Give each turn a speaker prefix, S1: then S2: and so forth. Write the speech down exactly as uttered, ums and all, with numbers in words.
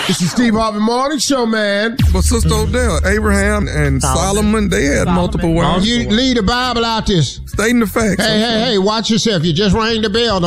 S1: It's the Steve Harvey Morning Show, man.
S2: But Sister Odell, Abraham and Solomon, Solomon they had Solomon. multiple wives.
S1: You leave the Bible out this.
S2: Stating the facts.
S1: Hey, hey, hey, watch yourself. You just rang the bell.